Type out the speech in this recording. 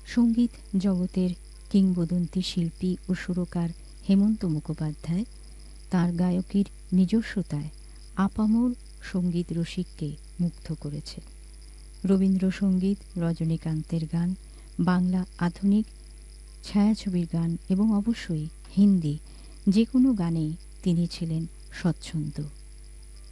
সঙ্গীত জগতের কিংবদন্তি শিল্পী ও সুরকার হেমন্ত মুখোপাধ্যায় তাঁর গায়কীর নিজস্বতায় আপামর সঙ্গীত রসিককে মুগ্ধ করেছে। রবীন্দ্রসঙ্গীত, রজনীকান্তের গান, বাংলা আধুনিক ছায়াছবির গান এবং অবশ্যই হিন্দি যে কোনো গানেই তিনি ছিলেন স্বচ্ছন্দ।